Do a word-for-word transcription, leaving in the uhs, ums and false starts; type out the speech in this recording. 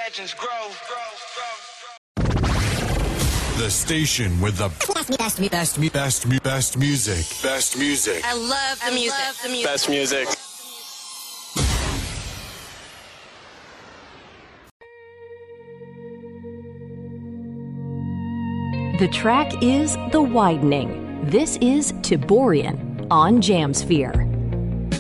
legends grow. The station with the best, best, best, best, best, best music. Best music. I love the music. Love the music. Best music. The track is The Widening. This is Tiborian on Jamsphere.